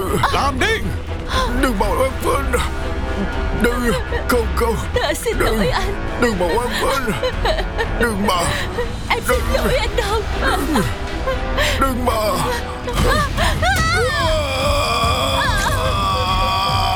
Làm đi. Đừng mà oan Vinh. Đừng. Không. Xin lỗi anh. Đừng mà oan Vinh. Đừng mà. Em xin lỗi anh Đông. Đừng mà.